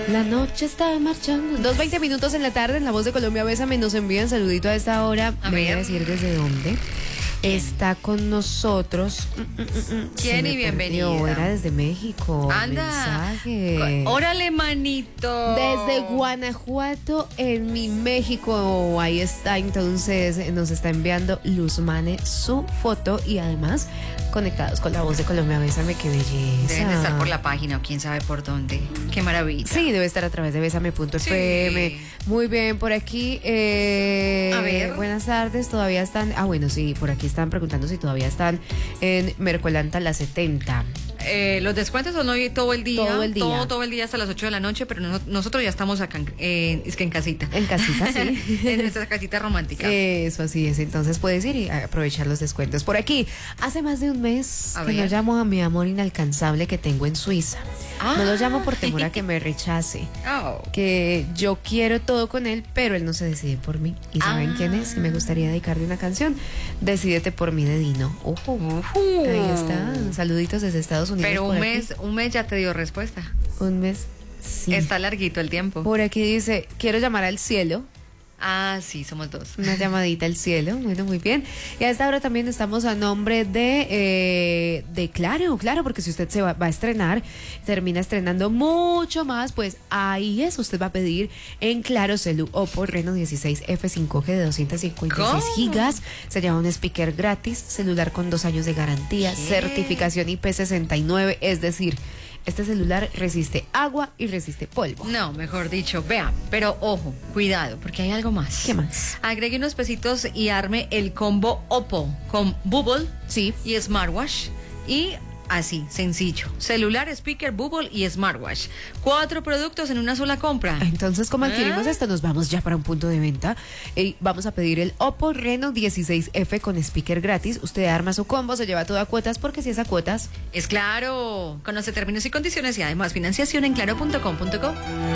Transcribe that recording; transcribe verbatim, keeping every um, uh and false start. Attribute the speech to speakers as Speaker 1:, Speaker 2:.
Speaker 1: La noche está marchando. Dos veinte minutos en la tarde, en La Voz de Colombia, Bésame, nos envían saludito a esta hora.
Speaker 2: A
Speaker 1: Me
Speaker 2: ver.
Speaker 1: voy a decir desde dónde. Está con nosotros. Mm, mm, mm,
Speaker 2: ¿Quién?
Speaker 1: se me
Speaker 2: Y bienvenida.
Speaker 1: perdió. Era desde México.
Speaker 2: Anda.
Speaker 1: Mensaje.
Speaker 2: Órale, manito.
Speaker 1: Desde Guanajuato, en mi México. Ahí está, entonces nos está enviando Luzmane su foto y además conectados con La Voz de Colombia, Bésame, qué belleza.
Speaker 2: Deben de estar por la página o quién sabe por dónde. Qué maravilla.
Speaker 1: Sí, debe estar a través de bésame punto f m.
Speaker 2: Sí.
Speaker 1: Muy bien, por aquí. Eh,
Speaker 2: A ver.
Speaker 1: Buenas tardes, todavía están. Ah, bueno, sí, por aquí están preguntando si todavía están en Mercolanta la setenta.
Speaker 2: Eh, los descuentos son hoy todo el día.
Speaker 1: Todo el día.
Speaker 2: Todo, todo el día hasta las ocho de la noche, pero no- nosotros ya estamos acá, en- eh, es que en casita.
Speaker 1: En casita, sí.
Speaker 2: En nuestra casita romántica.
Speaker 1: Eso así es, entonces puedes ir y aprovechar los descuentos. Por aquí, hace más de un mes
Speaker 2: A
Speaker 1: que
Speaker 2: ver.
Speaker 1: no llamo a mi amor inalcanzable que tengo en Suiza. No lo llamo por temor a que me rechace.
Speaker 2: Oh.
Speaker 1: Que yo quiero todo con él, pero él no se decide por mí. ¿Y saben
Speaker 2: Ah.
Speaker 1: quién es? Y me gustaría dedicarle una canción. Decídete por mí de Dino. Ojo. Ahí está. Saluditos desde Estados Unidos.
Speaker 2: Pero
Speaker 1: por
Speaker 2: un
Speaker 1: aquí.
Speaker 2: mes, un mes ya te dio respuesta.
Speaker 1: Un mes. Sí.
Speaker 2: Está larguito el tiempo.
Speaker 1: Por aquí dice, quiero llamar al cielo.
Speaker 2: Ah, sí, somos dos.
Speaker 1: Una llamadita al cielo, bueno, muy bien. Y a esta hora también estamos a nombre de, eh, de Claro, claro, porque si usted se va, va a estrenar, termina estrenando mucho más, pues ahí es, usted va a pedir en Claro Celu Oppo Reno dieciséis F cinco G de doscientos cincuenta y seis
Speaker 2: ¿Cómo?
Speaker 1: gigas, se llama un speaker gratis, celular con dos años de garantía,
Speaker 2: ¿Qué?
Speaker 1: certificación I P sesenta y nueve, es decir, este celular resiste agua y resiste polvo.
Speaker 2: No, mejor dicho, vea, pero ojo, cuidado, porque hay algo más.
Speaker 1: ¿Qué más?
Speaker 2: Agregue unos pesitos y arme el combo Oppo con Bubble
Speaker 1: Sí.
Speaker 2: y Smartwatch. Y así, sencillo. Celular, speaker, Bubble y Smartwatch. Cuatro productos en una sola compra.
Speaker 1: Entonces, ¿cómo adquirimos
Speaker 2: ¿Ah?
Speaker 1: esto? Nos vamos ya para un punto de venta y vamos a pedir el Oppo Reno dieciséis F con speaker gratis. Usted arma su combo, se lleva todo a cuotas, porque si es a cuotas,
Speaker 2: Es Claro. Conoce términos y condiciones y además financiación en claro punto com punto co.